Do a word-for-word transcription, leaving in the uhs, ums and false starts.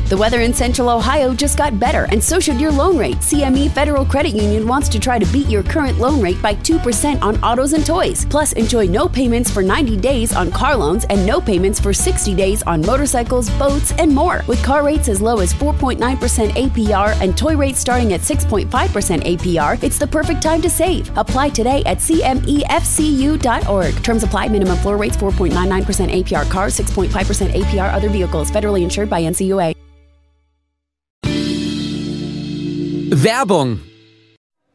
The weather in Central Ohio just got better, and so should your loan rate. C M E Federal Credit Union wants to try to beat your current loan rate by two percent on autos and toys. Plus, enjoy no payments for ninety days on car loans and no payments for sixty days on motorcycles, boats, and more. With car rates as low as four point nine percent A P R and toy rates starting at six point five percent A P R, it's the perfect time to save. Apply today at C M E F C U dot org. Terms apply. Minimum floor rates four point nine nine percent A P R cars, six point five percent A P R other vehicles. Federally insured by N C U A. Werbung.